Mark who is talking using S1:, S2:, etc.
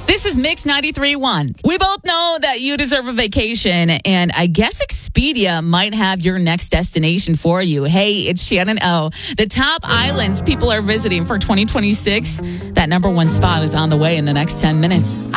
S1: This is Mix 93.1. We both know that you deserve a vacation, and I guess Expedia might have your next destination for you. Hey, it's Shannon O. The top islands people are visiting for 2026. That number one spot is on the way in the next 10 minutes.